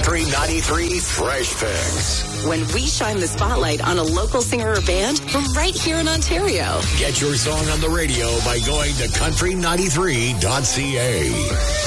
Country 93 Fresh Picks. When we shine the spotlight on a local singer or band from right here in Ontario. Get your song on the radio by going to country93.ca.